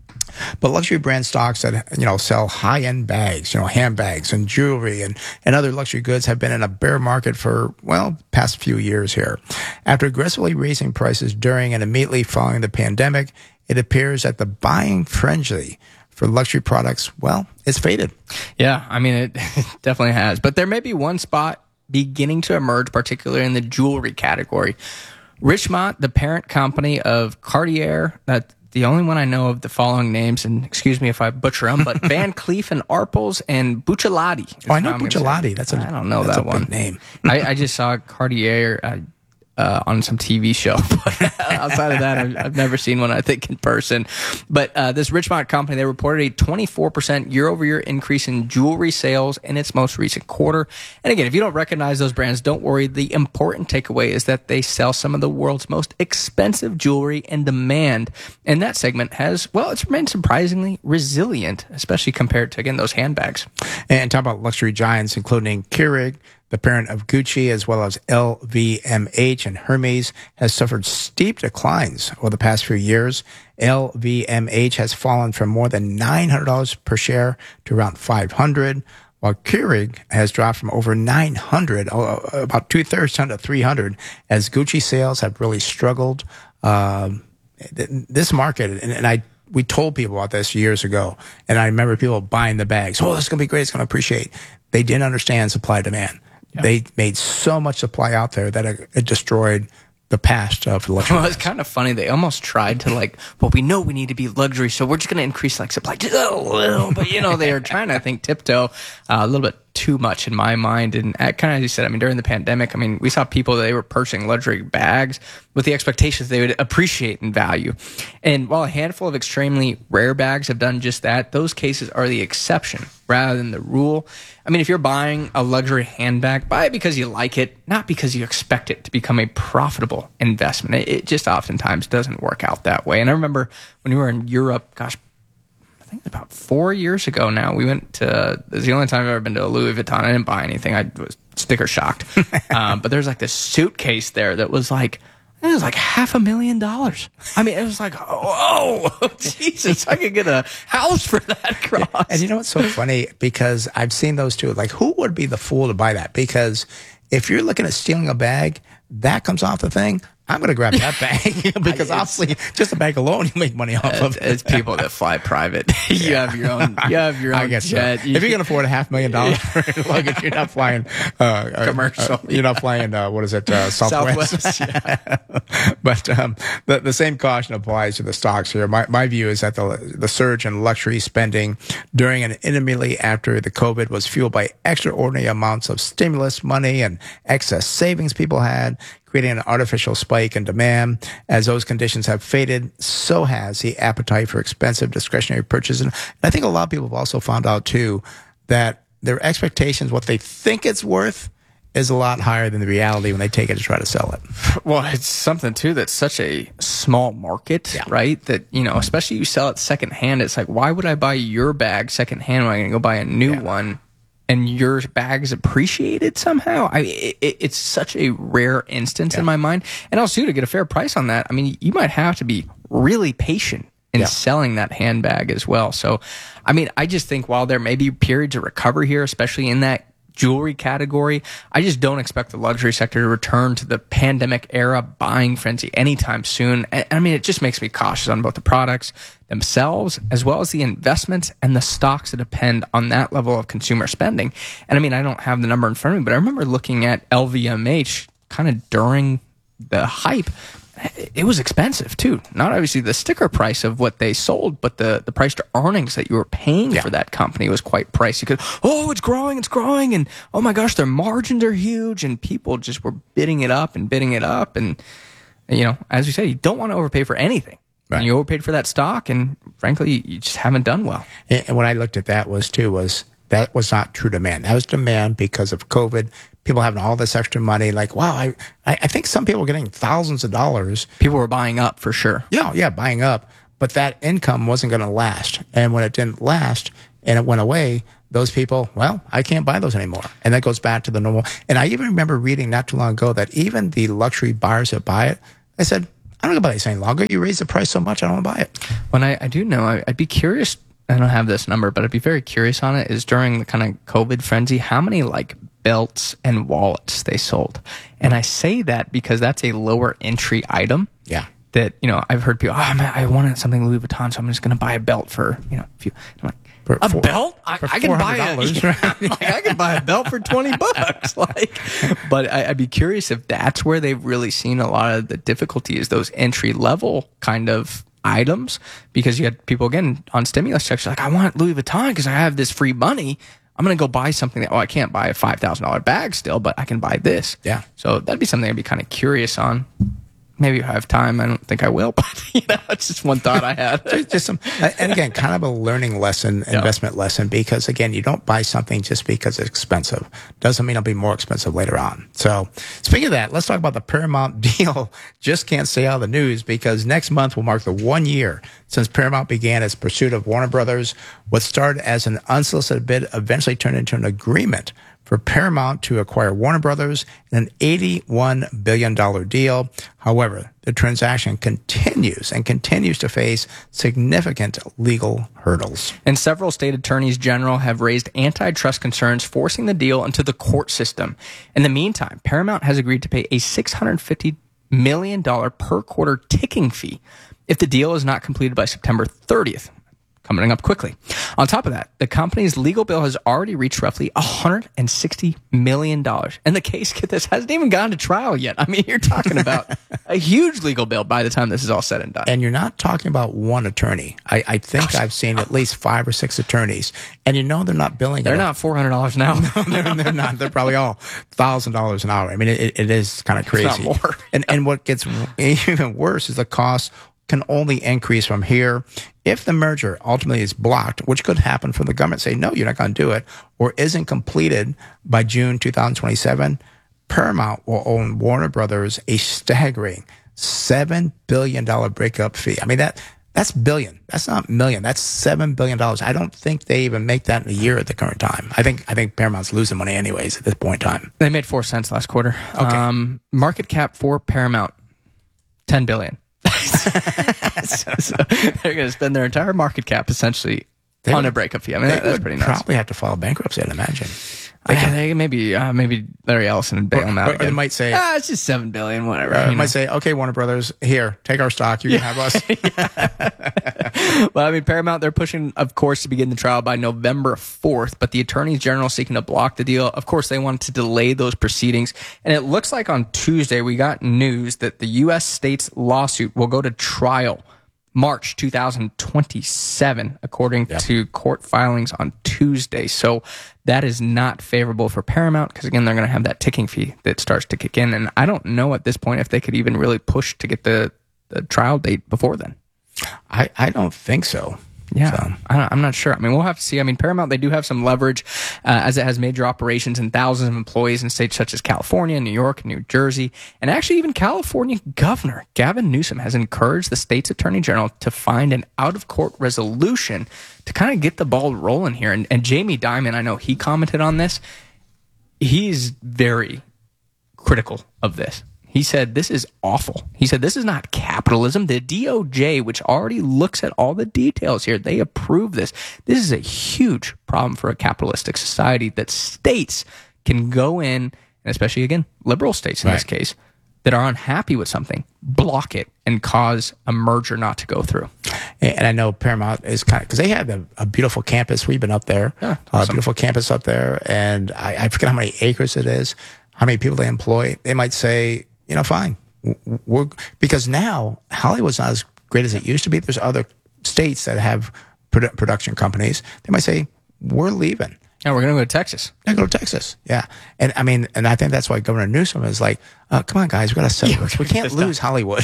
But luxury brand stocks that, you know, sell high-end bags, you know, handbags and jewelry and, and other luxury goods have been in a bear market for, well, past few years here. After aggressively raising prices during and immediately following the pandemic, it appears that the buying frenzy for luxury products, well, it's faded. Yeah, I mean, it definitely has. But there may be one spot beginning to emerge, particularly in the jewelry category. Richemont, the parent company of Cartier, that the only one I know of the following names, and excuse me if I butcher them, but Van Cleef and Arpels and Buccellati. Oh, I know Buccellati. That's a, I don't know that's that a one big name. I, I just saw Cartier uh, uh, on some T V show. But outside of that, I've, I've never seen one, I think, in person. But uh, this Richemont company, they reported a twenty-four percent year-over-year increase in jewelry sales in its most recent quarter. And again, if you don't recognize those brands, don't worry. The important takeaway is that they sell some of the world's most expensive jewelry, and demand in that segment has, well, it's remained surprisingly resilient, especially compared to, again, those handbags. And talk about luxury giants, including Keurig, the parent of Gucci, as well as L V M H and Hermes, has suffered steep declines over the past few years. L V M H has fallen from more than nine hundred dollars per share to around five hundred dollars, while Keurig has dropped from over nine hundred dollars, about two-thirds down to three hundred dollars, as Gucci sales have really struggled. Um, this market, and, and I we told people about this years ago, and I remember people buying the bags. Oh, this is going to be great. It's going to appreciate. They didn't understand supply demand. Yeah. They made so much supply out there that it, it destroyed the past of the luxury. Well, it's kind of funny. They almost tried to, like, well, we know we need to be luxury, so we're just going to increase, like, supply just a little. But, you know, they are trying to, I think, tiptoe uh, a little bit too much in my mind. And kind of as you said, I mean, during the pandemic, I mean, we saw people, they were purchasing luxury bags with the expectations they would appreciate in value. And while a handful of extremely rare bags have done just that, those cases are the exception rather than the rule. I mean, if you're buying a luxury handbag, buy it because you like it, not because you expect it to become a profitable investment. It, it just oftentimes doesn't work out that way. And I remember when we were in Europe, gosh, I think about four years ago now, we went to, it's the only time I've ever been to a Louis Vuitton. I didn't buy anything. I was sticker shocked. um, but there's like this suitcase there that was like, it was like half a million dollars. I mean, it was like, oh, oh Jesus, I could get a house for that cross. And you know what's so funny? Because I've seen those too. Like, who would be the fool to buy that? Because if you're looking at stealing a bag, that comes off the thing. I'm going to grab that bag because obviously just a bag alone you make money off it's, of. It's people that fly private. you Yeah. have your own. You have your own I guess jet. so. You If you can afford a half million dollars for luggage, you're not flying uh, Commercial, Uh, you're not flying. Uh, what is it? Uh, Southwest. Southwest, yeah. But um, the the same caution applies to the stocks here. My my view is that the the surge in luxury spending during and immediately after the COVID was fueled by extraordinary amounts of stimulus money and excess savings people had, creating an artificial spike in demand. As those conditions have faded, so has the appetite for expensive discretionary purchases. And I think a lot of people have also found out, too, that their expectations, what they think it's worth, is a lot higher than the reality when they take it to try to sell it. Well, it's something, too, that's such a small market, Yeah. right? That, you know, especially you sell it secondhand. It's like, why would I buy your bag secondhand when I can go buy a new Yeah. one? And your bag's appreciated somehow. I it, it, it's such a rare instance Yeah. in my mind. And also, to get a fair price on that, I mean, you might have to be really patient in Yeah. selling that handbag as well. So, I mean, I just think while there may be periods of recovery here, especially in that jewelry category, I just don't expect the luxury sector to return to the pandemic era buying frenzy anytime soon. And I mean, it just makes me cautious on both the products themselves, as well as the investments and the stocks that depend on that level of consumer spending. And I mean, I don't have the number in front of me, but I remember looking at L V M H kind of during the hype. it was expensive too. Not obviously the sticker price of what they sold, but the, the price to earnings that you were paying Yeah. for that company was quite pricey. Because, oh, it's growing, it's growing, and oh my gosh, their margins are huge, and people just were bidding it up and bidding it up. And, you know, as you say, you don't want to overpay for anything. Right. And you overpaid for that stock, and frankly, you just haven't done well. And when I looked at that was too was that was not true demand. That was demand because of COVID. People having all this extra money. Like, wow, I I I think some people were getting thousands of dollars. People were buying up for sure. Yeah, yeah, buying up. But that income wasn't going to last. And when it didn't last and it went away, those people, well, I can't buy those anymore. And that goes back to the normal. And I even remember reading not too long ago that even the luxury buyers that buy it, I said, I don't know about this any longer. You raise the price so much, I don't want to buy it. When I, I do know, I, I'd be curious. I don't have this number, but I'd be very curious on it. Is during the kind of COVID frenzy, how many like belts and wallets they sold? And I say that because that's a lower entry item. Yeah. That, you know, I've heard people, oh man, I wanted something Louis Vuitton, so I'm just going to buy a belt for, you know, a few. I'm like, For a four- belt? I, for I can buy a, four hundred dollars, yeah, I'm like, I can buy a belt for twenty bucks. Like, but I, I'd be curious if that's where they've really seen a lot of the difficulty is those entry level kind of items, because you had people again on stimulus checks like, I want Louis Vuitton because I have this free money. I'm going to go buy something that, oh, I can't buy a five thousand dollars bag still, but I can buy this. Yeah. So that'd be something I'd be kind of curious on. Maybe if I have time. I don't think I will, but you know, it's just one thought I had. Just, just some, and again, kind of a learning lesson, investment lesson, because again, you don't buy something just because it's expensive. Doesn't mean it'll be more expensive later on. So speaking of that, let's talk about the Paramount deal. Just can't stay out of the news because next month will mark the one year since Paramount began its pursuit of Warner Brothers. What started as an unsolicited bid eventually turned into an agreement for Paramount to acquire Warner Brothers in an eighty-one billion dollars deal. However, the transaction continues and continues to face significant legal hurdles. And several state attorneys general have raised antitrust concerns, forcing the deal into the court system. In the meantime, Paramount has agreed to pay a six hundred fifty million dollars per quarter ticking fee if the deal is not completed by September thirtieth. Coming up quickly. On top of that, the company's legal bill has already reached roughly one hundred sixty million dollars. And the case, get this, hasn't even gone to trial yet. I mean, you're talking about a huge legal bill by the time this is all said and done. And you're not talking about one attorney. I, I think I've seen at least five or six attorneys. And you know they're not billing. They're at a- not four hundred dollars an hour. they're, they're not. They're probably all one thousand dollars an hour. I mean, it, it is kind of crazy. not more. And, and what gets even worse is the cost can only increase from here. If the merger ultimately is blocked, which could happen from the government say, no, you're not going to do it, or isn't completed by June two thousand twenty-seven, Paramount will owe Warner Brothers a staggering seven billion dollars breakup fee. I mean, that that's billion. That's not million. That's seven billion dollars. I don't think they even make that in a year at the current time. I think I think Paramount's losing money anyways at this point in time. They made four cents last quarter. Okay. Um, market cap for Paramount, ten billion dollars. so, so they're going to spend their entire market cap essentially They on would- a breakup fee. I mean, They that, that's would pretty nuts. probably have to file bankruptcy, I'd imagine. They can, they, maybe uh, maybe Larry Ellison and bail Or- them out or they again. might say- ah, it's just seven billion, whatever. Uh, you know? might say, okay, Warner Brothers, here, take our stock. You can have us. Well, I mean, Paramount, they're pushing, of course, to begin the trial by November fourth, but the attorneys general seeking to block the deal. Of course, they wanted to delay those proceedings. And it looks like on Tuesday, we got news that the U S state's lawsuit will go to trial March two thousand twenty-seven, according Yep. to court filings on Tuesday. So that is not favorable for Paramount because, again, they're going to have that ticking fee that starts to kick in. And I don't know at this point if they could even really push to get the, the trial date before then. I, I don't think so. Yeah, So, I don't, I'm not sure. I mean, we'll have to see. I mean, Paramount, they do have some leverage uh, as it has major operations and thousands of employees in states such as California, New York, New Jersey, and actually even California Governor Gavin Newsom has encouraged the state's attorney general to find an out-of-court resolution to kind of get the ball rolling here. And, and Jamie Dimon, I know he commented on this. He's very critical of this. He said, this is awful. He said, this is not capitalism. The D O J, which already looks at all the details here, they approve this. This is a huge problem for a capitalistic society that states can go in, and especially, again, liberal states in this Right. case, that are unhappy with something, block it and cause a merger not to go through. and I know Paramount is kind of, because they have a, a beautiful campus. We've been up there. Yeah, a awesome. beautiful campus up there. And I, I forget how many acres it is, how many people they employ. They might say, you know, fine. we're, because now Hollywood's not as great as it used to be. There's other states that have produ- production companies. They might say, we're leaving. Yeah, we're going to go to Texas. Yeah, go to Texas. Yeah. And I mean, and I think that's why Governor Newsom is like, uh, come on, guys, we got to settle this. We can't lose Hollywood.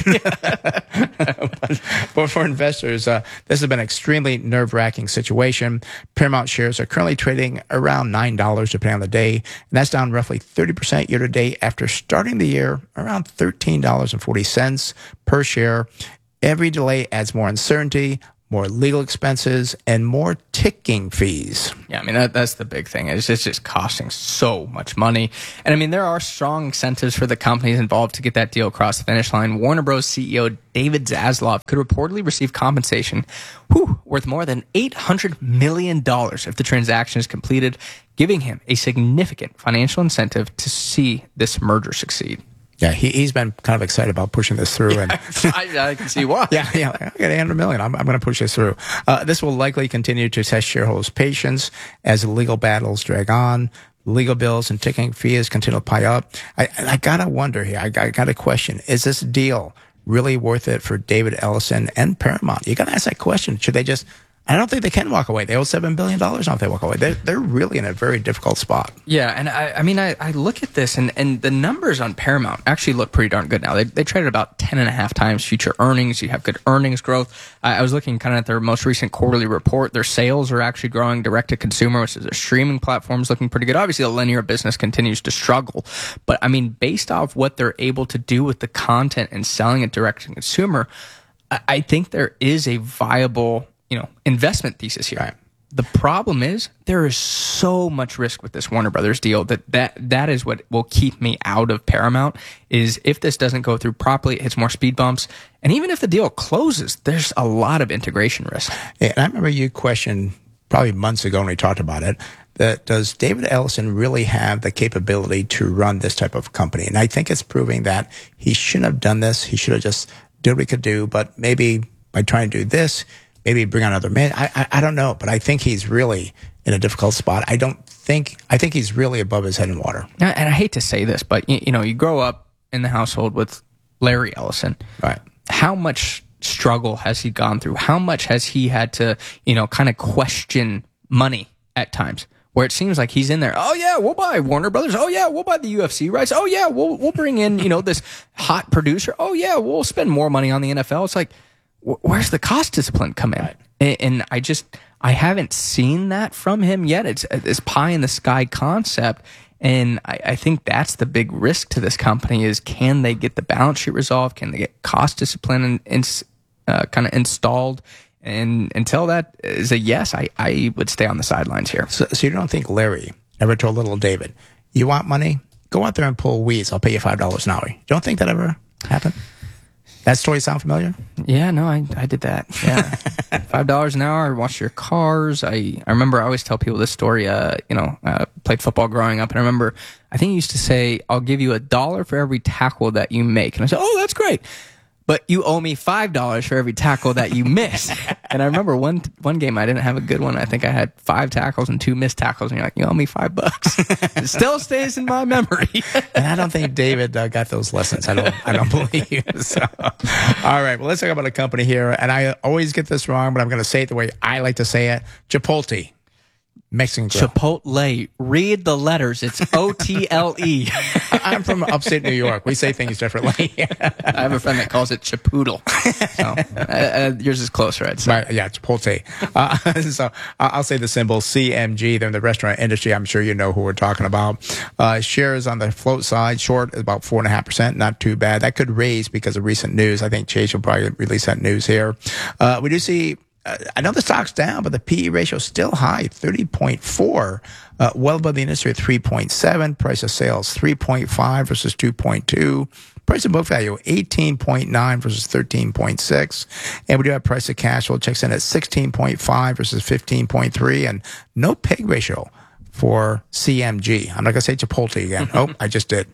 but, but for investors, uh, this has been an extremely nerve wracking situation. Paramount shares are currently trading around nine dollars depending on the day. And that's down roughly thirty percent year to date after starting the year around thirteen dollars and forty cents per share. Every delay adds more uncertainty, more legal expenses, and more ticking fees. Yeah, I mean, that, that's the big thing. It's, it's just costing so much money. And I mean, there are strong incentives for the companies involved to get that deal across the finish line. Warner Bros. C E O David Zaslav could reportedly receive compensation whew, worth more than eight hundred million dollars if the transaction is completed, giving him a significant financial incentive to see this merger succeed. Yeah, he, he's been kind of excited about pushing this through. And I, I can see why. Yeah, yeah, I got eight hundred million. I'm, I'm going to push this through. Uh, this will likely continue to test shareholders' patience as the legal battles drag on. Legal bills and ticking fees continue to pile up. I, I got to wonder here. I, I got to question, is this deal really worth it for David Ellison and Paramount? You got to ask that question. Should they just... I don't think they can walk away. They owe seven billion dollars now if they walk away. They're, they're really in a very difficult spot. Yeah, and I, I mean, I, I look at this, and, and the numbers on Paramount actually look pretty darn good now. They, they traded about ten and a half times future earnings. You have good earnings growth. I, I was looking kind of at their most recent quarterly report. Their sales are actually growing direct to consumer, which is a streaming platform, is looking pretty good. Obviously, the linear business continues to struggle. But, I mean, based off what they're able to do with the content and selling it direct to consumer, I, I think there is a viable... you know, investment thesis here. Right. The problem is there is so much risk with this Warner Brothers deal that, that that is what will keep me out of Paramount is if this doesn't go through properly, it hits more speed bumps. And even if the deal closes, there's a lot of integration risk. Yeah, and I remember you questioned probably months ago when we talked about it, that does David Ellison really have the capability to run this type of company? And I think it's proving that he shouldn't have done this. He should have just did what he could do, but maybe by trying to do this, maybe bring on another man. I, I I don't know, but I think he's really in a difficult spot. I don't think I think he's really above his head in water. And I hate to say this, but you, you know, you grow up in the household with Larry Ellison. Right. How much struggle has he gone through? How much has he had to, you know, kind of question money at times? Where it seems like he's in there. Oh yeah, we'll buy Warner Brothers. Oh yeah, we'll buy the U F C rights. Oh yeah, we'll we'll bring in, you know, this hot producer. Oh yeah, we'll spend more money on the N F L. It's like, where's the cost discipline come in? Right. And, and I just, I haven't seen that from him yet. It's this pie in the sky concept. And I, I think that's the big risk to this company is can they get the balance sheet resolved? Can they get cost discipline and, and uh, kind of installed? And until that is a yes, I, I would stay on the sidelines here. So, so you don't think Larry ever told little David, you want money? Go out there and pull weeds. I'll pay you five dollars an hour. You don't think that ever happened? That story sound familiar? Yeah, no, I I did that. Yeah, five dollars an hour. Wash your cars. I I remember I always tell people this story. Uh, you know, uh, played football growing up, and I remember I think he used to say, "I'll give you a dollar for every tackle that you make," and I said, "Oh, that's great." But you owe me five dollars for every tackle that you miss. And I remember one one game I didn't have a good one. I think I had five tackles and two missed tackles. And you're like, you owe me five bucks. It still stays in my memory. And I don't think David uh, got those lessons. I don't. I don't believe. So. All right. Well, let's talk about a company here. And I always get this wrong, but I'm going to say it the way I like to say it. Chipotle. Mexican grill. Chipotle. Read the letters. It's O T L E. I'm from upstate New York. We say things differently. I have a friend that calls it Chipoodle. So, uh, uh, yours is closer, I'd say. Right, yeah, Chipotle. Uh, so I'll say the symbol C M G. They're in the restaurant industry. I'm sure you know who we're talking about. Uh, shares on the float side, short is about four point five percent. Not too bad. That could raise because of recent news. I think Chase will probably release that news here. Uh, we do see Uh, I know the stock's down, but the P E ratio is still high, thirty point four, uh, well above the industry at three point seven. Price of sales, three point five versus two point two. Price of book value, eighteen point nine versus thirteen point six. And we do have price of cash flow, checks in at sixteen point five versus fifteen point three. And no P E ratio for C M G. I'm not going to say Chipotle again. Oh, I just did.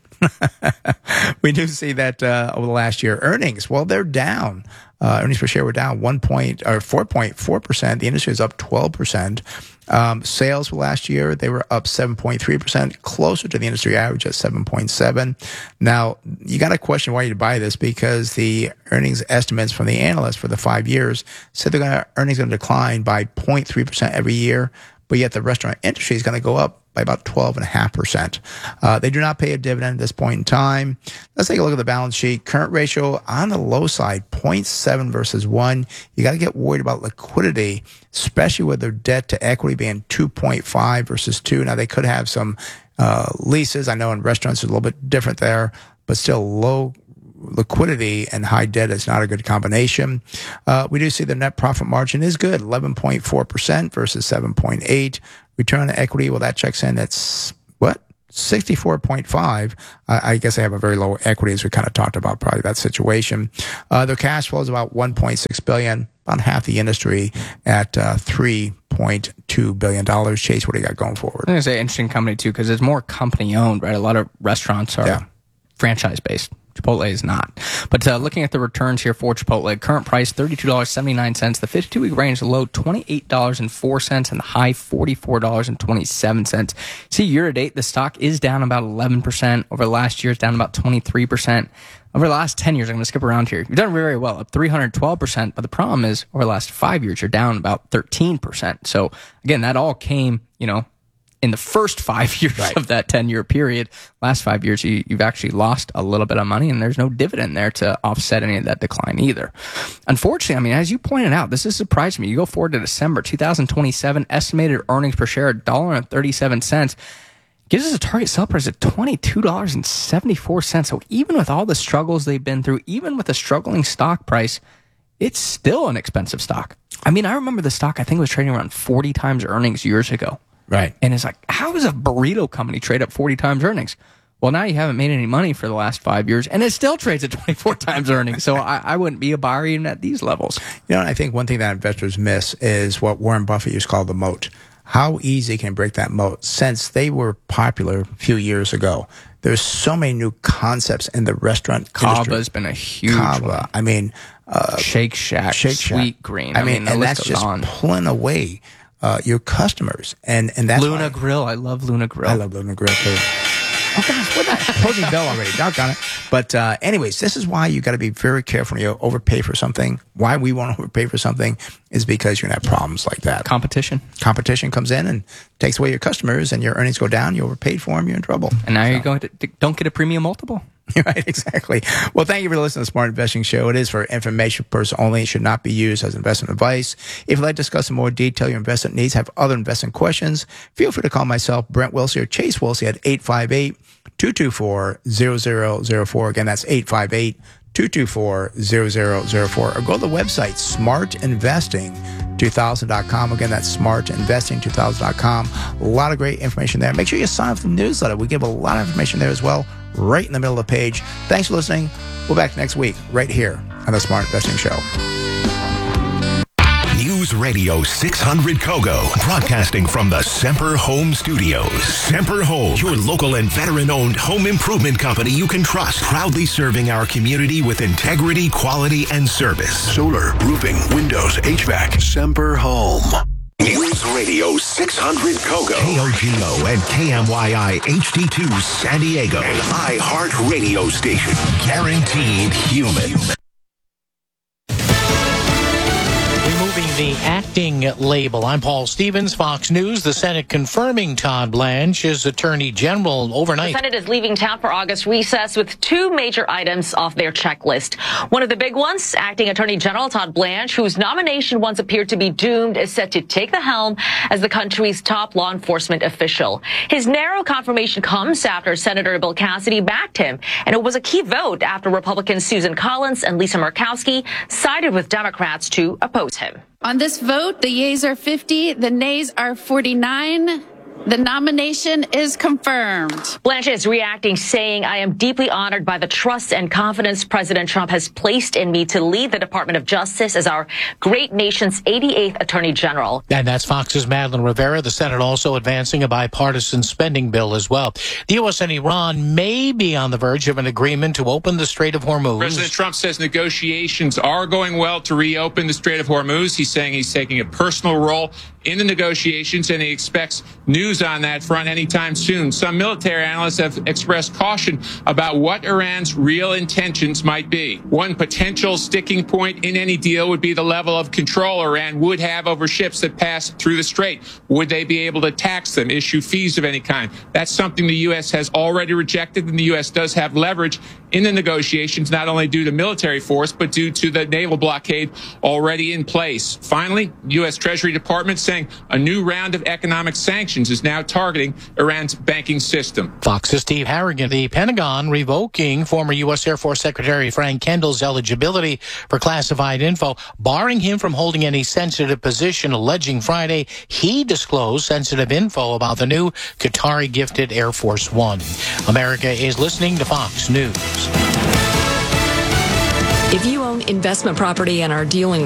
We do see that uh, over the last year. Earnings, well, they're down. Uh, earnings per share were down one point or four point four percent. The industry is up twelve percent. Um, sales for last year, they were up seven point three percent, closer to the industry average at seven point seven. Now, you got to question why you buy this, because the earnings estimates from the analysts for the five years said they're going to earnings going to decline by zero point three percent every year, but yet the restaurant industry is going to go up by about twelve point five percent. Uh, they do not pay a dividend at this point in time. Let's take a look at the balance sheet. Current ratio on the low side, zero point seven versus one. You got to get worried about liquidity, especially with their debt to equity being two point five versus two. Now, they could have some uh, leases. I know in restaurants it's a little bit different there, but still low liquidity and high debt is not a good combination. Uh, we do see the net profit margin is good, eleven point four percent versus seven point eight. Return on equity, well, that checks in. That's what? sixty-four point five. Uh, I guess they have a very low equity, as we kind of talked about, probably that situation. Uh, their cash flow is about one point six billion dollars, about half the industry at uh, three point two billion dollars. Chase, what do you got going forward? I'm going to say interesting company, too, because it's more company owned, right? A lot of restaurants are Yeah. franchise based. Chipotle is not. But uh, looking at the returns here for Chipotle, current price thirty-two dollars and seventy-nine cents. The fifty-two week range, the low twenty-eight dollars and four cents and the high forty-four dollars and twenty-seven cents. See, year to date, the stock is down about eleven percent. Over the last year, it's down about twenty-three percent. Over the last ten years, I'm going to skip around here. You've done very well, up three hundred twelve percent. But the problem is, over the last five years, you're down about thirteen percent. So, again, that all came, you know, in the first five years Right. of that ten-year period. Last five years, you, you've actually lost a little bit of money, and there's no dividend there to offset any of that decline either. Unfortunately, I mean, as you pointed out, this has surprised me. You go forward to December twenty twenty-seven, estimated earnings per share, one dollar and thirty-seven cents. Gives us a target sell price of twenty-two dollars and seventy-four cents. So even with all the struggles they've been through, even with a struggling stock price, it's still an expensive stock. I mean, I remember the stock, I think, was trading around forty times earnings years ago. Right. And it's like, how does a burrito company trade up forty times earnings? Well, now you haven't made any money for the last five years, and it still trades at twenty-four times earnings. So I, I wouldn't be a buyer even at these levels. You know, and I think one thing that investors miss is what Warren Buffett used to call the moat. How easy can you break that moat? Since they were popular a few years ago, there's so many new concepts in the restaurant industry. Kaba's been a huge Kava. one. I mean, uh, Shake Shack, Shake Shack. Sweet Green. I mean, the and list that's goes just on. pulling away uh, your customers. And, and that's Luna why Grill. I love Luna Grill. I love Luna Grill too. Oh gosh, what that closing bell already? Doggone it. But uh, anyways, this is why you got to be very careful when you overpay for something. Why we won't overpay for something is because you're gonna have problems like that. Competition. Competition comes in and takes away your customers, and your earnings go down. You overpaid for them, you're in trouble. And now you're going to don't get a premium multiple. Right, exactly. Well, thank you for listening to the Smart Investing Show. It is for information purposes only. It should not be used as investment advice. If you'd like to discuss in more detail your investment needs, have other investment questions, feel free to call myself, Brent Wilsey, or Chase Wilsey at eight five eight, two two four, zero zero zero four. Again, that's eight five eight, two two four, zero zero zero four. Or go to the website, smart investing two thousand dot com. Again, that's smart investing two thousand dot com. A lot of great information there. Make sure you sign up for the newsletter. We give a lot of information there as well, right in the middle of the page. Thanks for listening. We'll be back next week, right here on the Smart Investing Show. News Radio six hundred Kogo, broadcasting from the Semper Home Studios. Semper Home, your local and veteran-owned home improvement company you can trust, proudly serving our community with integrity, quality, and service. Solar, roofing, windows, H V A C, Semper Home. News Radio six hundred Kogo, K O G O and K M Y I H D two San Diego, an iHeart radio station, guaranteed human. Removing the acting label. I'm Paul Stevens, Fox News. The Senate confirming Todd Blanche as Attorney General overnight. The Senate is leaving town for August recess with two major items off their checklist. One of the big ones, acting Attorney General Todd Blanche, whose nomination once appeared to be doomed, is set to take the helm as the country's top law enforcement official. His narrow confirmation comes after Senator Bill Cassidy backed him, and it was a key vote after Republicans Susan Collins and Lisa Murkowski sided with Democrats to oppose him. On this vote, the yeas are fifty, the nays are forty-nine. The nomination is confirmed. Blanche is reacting, saying, I am deeply honored by the trust and confidence President Trump has placed in me to lead the Department of Justice as our great nation's eighty-eighth Attorney General. And that's Fox's Madeline Rivera. The Senate also advancing a bipartisan spending bill as well. The U S and Iran may be on the verge of an agreement to open the Strait of Hormuz. President Trump says negotiations are going well to reopen the Strait of Hormuz. He's saying he's taking a personal role in the negotiations, and he expects news on that front anytime soon. Some military analysts have expressed caution about what Iran's real intentions might be. One potential sticking point in any deal would be the level of control Iran would have over ships that pass through the strait. Would they be able to tax them, issue fees of any kind? That's something the U S has already rejected, and the U S does have leverage in the negotiations, not only due to military force, but due to the naval blockade already in place. Finally, U S Treasury Department saying a new round of economic sanctions is now targeting Iran's banking system. Fox's Steve Harrigan. The Pentagon revoking former U S Air Force Secretary Frank Kendall's eligibility for classified info, barring him from holding any sensitive position, alleging Friday he disclosed sensitive info about the new Qatari-gifted Air Force One. America is listening to Fox News. If you own investment property and are dealing